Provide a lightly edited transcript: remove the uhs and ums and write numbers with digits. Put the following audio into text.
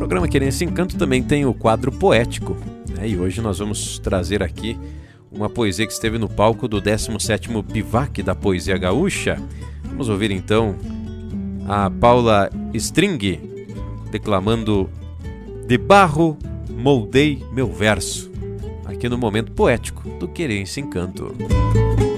programa Querência Encanto também tem o quadro poético, né? E hoje nós vamos trazer aqui uma poesia que esteve no palco do 17º Bivac da Poesia Gaúcha. Vamos ouvir então a Paula String declamando "De barro moldei meu verso", aqui no momento poético do Querência Encanto.